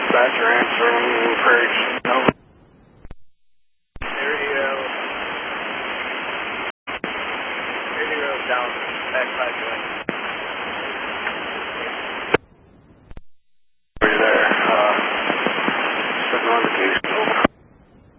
dispatcher answering Prairie. Over. Radio down, back 5 joint.